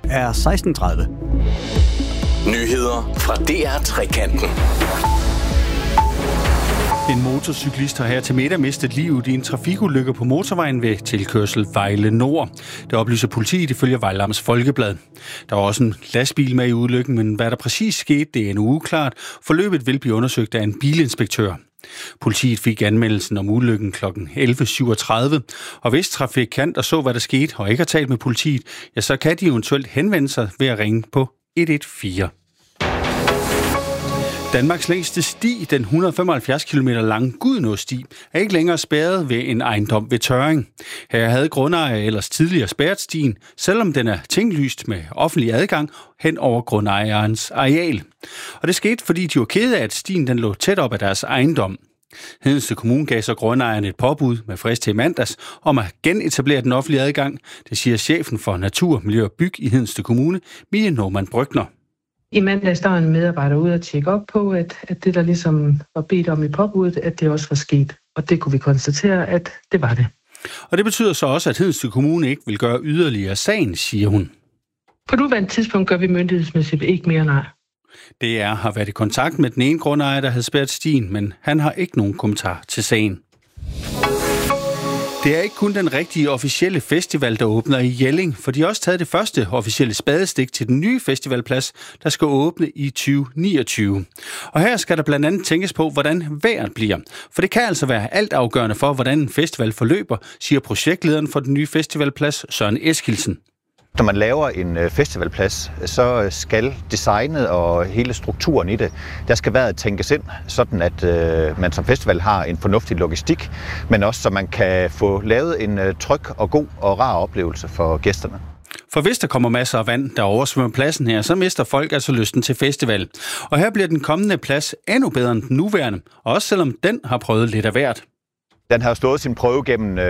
er 16:30. Nyheder fra DR Trekanten. En motorcyklist har her til middag mistet livet i en trafikulykke på motorvejen ved tilkørsel Vejle Nord. Det oplyser politiet ifølge Vejle Amts Folkeblad. Der var også en lastbil med i ulykken, men hvad der præcis skete, det er endnu uklart. Forløbet vil blive undersøgt af en bilinspektør. Politiet fik anmeldelsen om ulykken kl. 11.37, og hvis trafikanter så, hvad der skete, og ikke har talt med politiet, ja, så kan de eventuelt henvende sig ved at ringe på 114. Danmarks længste sti, den 175 km lange Gudenåsti, er ikke længere spærret ved en ejendom ved Tørring. Her havde grundejer ellers tidligere spærret stien, selvom den er tinglyst med offentlig adgang hen over grundejerens areal. Og det skete, fordi de var kede af, at stien den lå tæt op af deres ejendom. Hedensted Kommune gav så grundejeren et påbud med frist til mandags om at genetablere den offentlige adgang. Det siger chefen for Natur, Miljø og Byg i Hedensted Kommune, Mie Normann Brygner. I mandags der var en medarbejder ude at tjekke op på, at det, der ligesom var bedt om i påbuddet, at det også var sket. Og det kunne vi konstatere, at det var det. Og det betyder så også, at Hedensted Kommune ikke vil gøre yderligere sagen, siger hun. På nuværende tidspunkt gør vi myndighedsmæssigt ikke mere nej. DR har været i kontakt med den ene grundejer, der havde spærret stien, men han har ikke nogen kommentar til sagen. Det er ikke kun den rigtige officielle festival, der åbner i Jelling, for de har også taget det første officielle spadestik til den nye festivalplads, der skal åbne i 2029. Og her skal der blandt andet tænkes på, hvordan vejret bliver. For det kan altså være altafgørende for, hvordan en festival forløber, siger projektlederen for den nye festivalplads, Søren Eskildsen. Når man laver en festivalplads, så skal designet og hele strukturen i det, der skal vejret tænkes ind, sådan at man som festival har en fornuftig logistik, men også så man kan få lavet en tryg og god og rar oplevelse for gæsterne. For hvis der kommer masser af vand, der oversvømmer pladsen her, så mister folk altså lysten til festival. Og her bliver den kommende plads endnu bedre end den nuværende, også selvom den har prøvet lidt af hvert. Den har stået sin prøve gennem